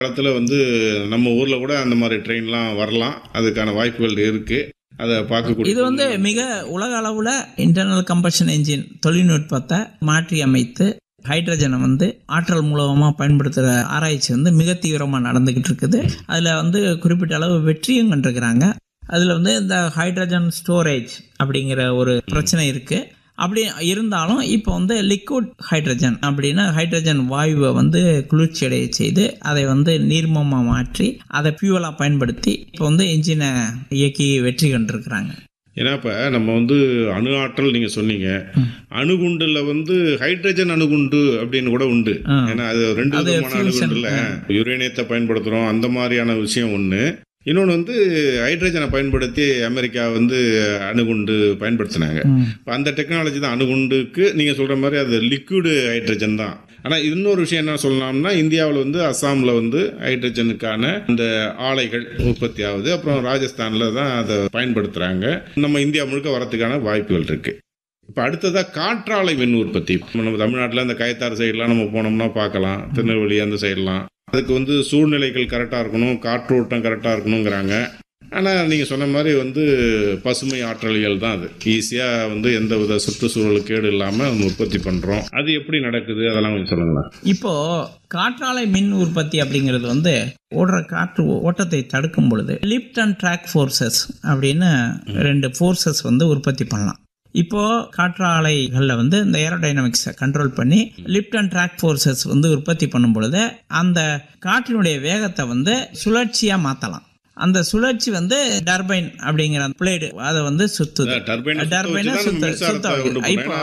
காலத்தில் வந்து நம்ம ஊரில் கூட அந்த மாதிரி ட்ரெயின்லாம் வரலாம், அதுக்கான வாய்ப்புகள் இருக்குது. அதை பார்க்கக்கூடிய இது வந்து மிக உலக அளவில் இன்டர்னல் கம்பஷன் என்ஜின் தொழில்நுட்பத்தை மாற்றி அமைத்து ஹைட்ரஜனை வந்து ஆற்றல் மூலமாக பயன்படுத்துகிற ஆராய்ச்சி வந்து மிக தீவிரமாக நடந்துக்கிட்டு இருக்குது. அதில் வந்து குறிப்பிட்ட அளவு வெற்றியும் கண்டிருக்கிறாங்க. அதில் வந்து இந்த ஹைட்ரஜன் ஸ்டோரேஜ் அப்படிங்கிற ஒரு பிரச்சனை இருக்குது. அப்படி இருந்தாலும் இப்போ வந்து லிக்விட் ஹைட்ரஜன் அப்படின்னா ஹைட்ரஜன் வாயுவை வந்து குளிர்ச்சி அடைய செய்து அதை வந்து நீர்மமாக மாற்றி அதை ஃபியூவலாக பயன்படுத்தி இப்போ வந்து என்ஜினை இயக்கி வெற்றி கண்டிருக்கிறாங்க. ஏன்னா இப்போ நம்ம வந்து அணு ஆற்றல் நீங்கள் சொன்னீங்க, அணுகுண்டில் வந்து ஹைட்ரஜன் அணுகுண்டு அப்படின்னு கூட உண்டு. ஏன்னா அது 2 விதமான அணுகுண்டில் யுரேனியத்தை பயன்படுத்துகிறோம், அந்த மாதிரியான விஷயம் ஒன்று. இன்னொன்று வந்து ஹைட்ரஜனை பயன்படுத்தி அமெரிக்கா வந்து அணுகுண்டு பயன்படுத்தினாங்க. இப்போ அந்த டெக்னாலஜி தான் அணுகுண்டுக்கு நீங்கள் சொல்கிற மாதிரி அது லிக்விடு ஹைட்ரஜன் தான். ஆனால் இன்னொரு விஷயம் என்ன சொல்லலாம்னா, இந்தியாவில் வந்து அஸ்ஸாமில் வந்து ஹைட்ரஜனுக்கான இந்த ஆலைகள் உற்பத்தி ஆகுது. அப்புறம் ராஜஸ்தானில் தான் அதை பயன்படுத்துகிறாங்க. நம்ம இந்தியா முழுக்க வரத்துக்கான வாய்ப்புகள் இருக்குது. இப்போ அடுத்ததாக காற்றாலை மின் உற்பத்தி. நம்ம தமிழ்நாட்டில் அந்த கயத்தாறு சைடெலாம் நம்ம போனோம்னா பார்க்கலாம், திருநெல்வேலி அந்த சைடெலாம். அதுக்கு வந்து சூழ்நிலைகள் கரெக்டாக இருக்கணும், காற்றோட்டம் கரெக்டாக இருக்கணுங்கிறாங்க. ஆனால் நீங்கள் சொன்ன மாதிரி வந்து பசுமை ஆற்றலியல் தான் அது. ஈஸியாக வந்து எந்த வித சுற்றுச்சூழல் கேடு இல்லாமல் உற்பத்தி பண்ணுறோம். அது எப்படி நடக்குது அதெல்லாம் கொஞ்சம் சொல்லுங்களேன். இப்போது காற்றாலை மின் உற்பத்தி அப்படிங்கிறது வந்து ஓடுற காற்று ஓட்டத்தை தடுக்கும் பொழுது லிஃப்ட் அண்ட் ட்ராக் ஃபோர்ஸஸ் அப்படின்னு 2 ஃபோர்ஸஸ் வந்து உற்பத்தி பண்ணலாம். இப்போது காற்றாலைகளில் வந்து இந்த ஏரோடைனமிக்ஸை கண்ட்ரோல் பண்ணி லிஃப்ட் அண்ட் ட்ராக் ஃபோர்ஸஸ் வந்து உற்பத்தி பண்ணும் பொழுது அந்த காற்றினுடைய வேகத்தை வந்து சுழற்சியாக மாற்றலாம். அந்த சுழற்சி வந்து டர்பைன் அப்படிங்கிற பிளேடு அதை வந்து சுத்துது. டர்பைனை சுத்த இப்போ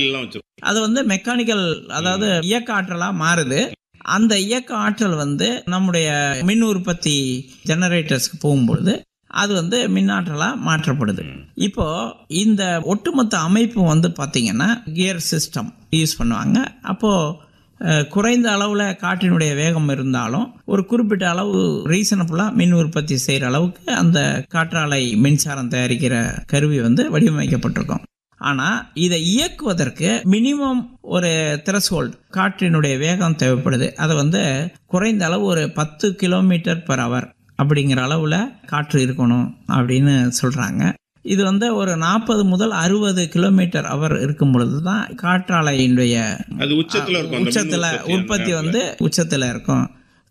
அது வந்து மெக்கானிக்கல், அதாவது இயக்க ஆற்றலாக மாறுது. அந்த இயக்க ஆற்றல் வந்து நம்முடைய மின் உற்பத்தி ஜெனரேட்டர்ஸ்க்கு போகும்பொழுது அது வந்து மின்னாற்றலாக மாற்றப்படுது. இப்போ இந்த ஒட்டுமொத்த அமைப்பு வந்து பார்த்தீங்கன்னா கியர் சிஸ்டம் யூஸ் பண்ணுவாங்க. அப்போது குறைந்த அளவில் காற்றினுடைய வேகம் இருந்தாலும் ஒரு குறிப்பிட்ட அளவு ரீசனபுளாக மின் உற்பத்தி செய்கிற அளவுக்கு அந்த காற்றாலை மின்சாரம் தயாரிக்கிற கருவி வந்து வடிவமைக்கப்பட்டிருக்கும். ஆனால் இதை இயக்குவதற்கு மினிமம் ஒரு த்ரெஷ்ஹோல்டு காற்றினுடைய வேகம் தேவைப்படுது. அதை வந்து குறைந்த அளவு ஒரு 10 km/h அப்படிங்கிற அளவில் காற்று இருக்கணும் அப்படின்னு சொல்கிறாங்க. இது வந்து ஒரு 40 முதல் 60 km/h இருக்கும் பொழுது தான் காற்றாலையினுடைய உச்சத்தில் உற்பத்தி வந்து உச்சத்தில் இருக்கும்.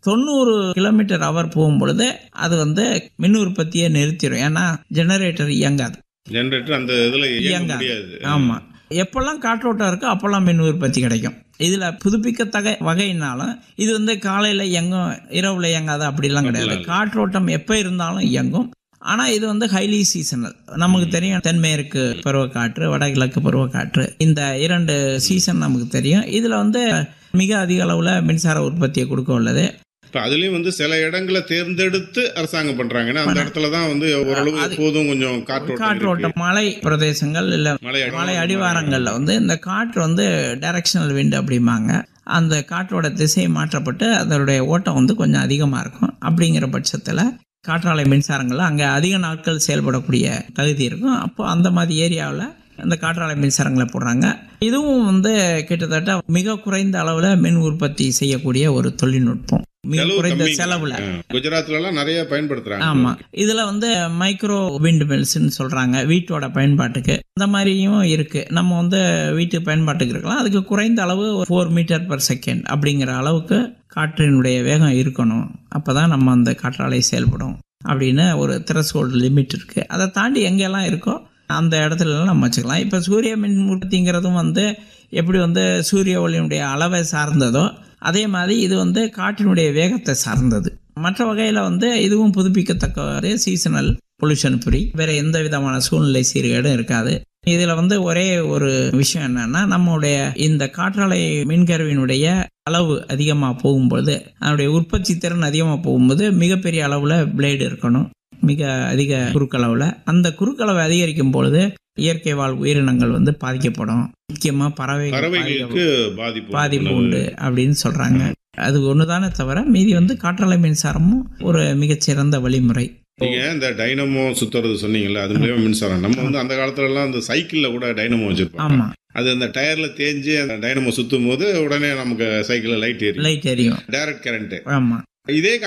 90 km/h போகும் பொழுது அது வந்து மின் உற்பத்தியை நிறுத்திடும். ஏன்னா ஜெனரேட்டர் இயங்காது, அந்த இதில் இயங்காது. ஆமாம், எப்பெல்லாம் காற்றோட்டம் இருக்கோ அப்போல்லாம் மின் உற்பத்தி கிடைக்கும். இதில் புதுப்பிக்கத்தக்க வகையினாலும் இது வந்து காலையில் இயங்கும், இரவில் இயங்காது அப்படிலாம் கிடையாது. காற்றோட்டம் எப்போ இருந்தாலும் இயங்கும். ஆனால் இது வந்து ஹைலி சீசனல். நமக்கு தெரியும் தென்மேற்கு பருவக்காற்று, வடகிழக்கு பருவக்காற்று, இந்த 2 சீசன் நமக்கு தெரியும். இதில் வந்து மிக அதிக அளவில் மின்சார உற்பத்தியை கொடுக்க உள்ளது. இப்போ அதுலேயும் வந்து சில இடங்களை தேர்ந்தெடுத்து அரசாங்கம் பண்ணுறாங்க. ஏன்னா அந்த இடத்துல தான் வந்து ஓரளவு எப்போதும் கொஞ்சம் காற்றோட்டம், மலை பிரதேசங்கள் இல்லை மலை அடிவாரங்களில் வந்து இந்த காற்று வந்து டைரக்ஷனல் விண்ட் அப்படிம்பாங்க. அந்த காற்றோட திசை மாற்றப்பட்டு அதனுடைய ஓட்டம் வந்து கொஞ்சம் அதிகமாக இருக்கும். அப்படிங்கிற பட்சத்தில் காற்றாலை மின்சாரங்கள் அங்கே அதிக நாட்கள் செயல்படக்கூடிய தகுதி இருக்கும். அப்போ அந்த மாதிரி ஏரியாவில் அந்த காற்றாலை மின்சாரங்களை போடுறாங்க. இதுவும் வந்து கிட்டத்தட்ட மிக குறைந்த அளவில் மின் உற்பத்தி செய்யக்கூடிய ஒரு தொழில்நுட்பம், மிக குறைந்த செலவில். குஜராத்லாம் நிறைய பயன்படுத்துறாங்க. ஆமாம், இதில் வந்து மைக்ரோ விண்ட் மில்ஸ்ன்னு சொல்கிறாங்க வீட்டோட பயன்பாட்டுக்கு. அந்த மாதிரியும் இருக்குது. நம்ம வந்து வீட்டு பயன்பாட்டுக்கு இருக்கலாம். அதுக்கு குறைந்த அளவு 4 m/s அப்படிங்கிற அளவுக்கு காற்றினுடைய வேகம் இருக்கணும். அப்போ தான் நம்ம அந்த காற்றாலை செயல்படும் அப்படின்னு ஒரு த்ரெஷ்ஹோல்டு லிமிட் இருக்குது. அதை தாண்டி எங்கெல்லாம் இருக்கோ அந்த இடத்துலலாம் நம்ம வச்சுக்கலாம். இப்போ சூரிய மின் உற்பத்திங்கிறதும் வந்து எப்படி வந்து சூரிய ஒளியினுடைய அளவை சார்ந்ததோ அதே மாதிரி இது வந்து காற்றினுடைய வேகத்தை சார்ந்தது. மற்ற வகையில் வந்து இதுவும் புதுப்பிக்கத்தக்க சீசனல் பொல்யூஷன் ஃப்ரீ, வேறு எந்த விதமான சூழ்நிலை சீர்கேடும் இருக்காது. இதில் வந்து ஒரே ஒரு விஷயம் என்னன்னா, நம்முடைய இந்த காற்றாலை மின்கருவியினுடைய அளவு அதிகமாக போகும்போது, அதனுடைய உற்பத்தி திறன் அதிகமாக போகும்போது மிகப்பெரிய அளவில் பிளேடு இருக்கணும், மிக அதிக குறுக்களவில். அந்த குறுக்களவை அதிகரிக்கும் பொழுது இயற்கை வாழ் உயிரினங்கள் வந்து பாதிக்கப்படும். முக்கியமாக பறவைகளுக்கு பாதிப்பு உண்டு அப்படின்னு சொல்கிறாங்க. அது ஒன்று தானே தவிர மீதி வந்து காற்றாலை மின்சாரமும் ஒரு மிகச்சிறந்த வழிமுறை. நீங்கள் இந்த டைனமோ சுற்றுறது சொன்னீங்கல்ல, அது மூலியமாக மின்சாரம். நம்ம வந்து அந்த காலத்துலலாம் அந்த சைக்கிளில் கூட டைனமோ வச்சுருப்போம். ஆமாம், அது அந்த டயரில் தேஞ்சு அந்த டைனமோ சுற்றும் போது உடனே நமக்கு சைக்கிளில் லைட் எரியும். Direct current. ஆமாம், இதே